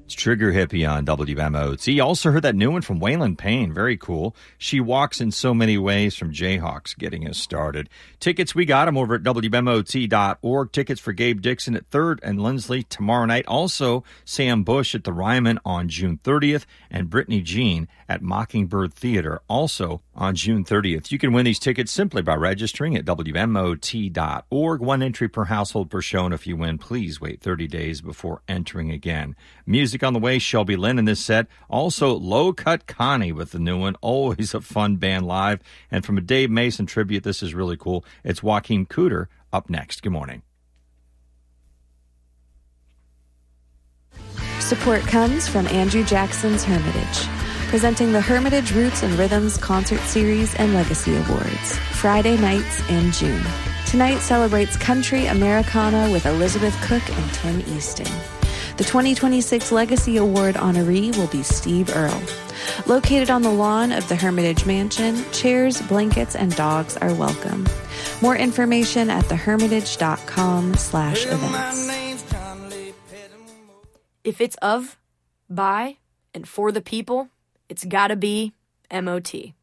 It's Trigger Hippie on WMOT. You also heard that new one from Waylon Payne. Very cool. She Walks in So Many Ways from Jayhawks, getting us started. Tickets, we got them over at WMOT.org. Tickets for Gabe Dixon at 3rd and Lindsley tomorrow night. Also, Sam Bush at the Ryman on June 30th and Brittany Jean at Mockingbird Theater also on June 30th. You can win these tickets simply by registering at WMOT.org. One entry per household per show, and if you win, please wait 30 days before entering again. Music on the way, Shelby Lynn in this set. Also, Low Cut Connie with the new one. Always a fun band live. And from a Dave Mason tribute, this is really cool. It's Joaquin Cooter up next. Good morning. Support comes from Andrew Jackson's Hermitage, presenting the Hermitage Roots and Rhythms Concert Series and Legacy Awards, Friday nights in June. Tonight celebrates country Americana with Elizabeth Cook and Tim Easton. The 2026 Legacy Award honoree will be Steve Earle. Located on the lawn of the Hermitage Mansion, chairs, blankets, and dogs are welcome. More information at thehermitage.com/events. If it's of, by, and for the people, it's gotta be MOT.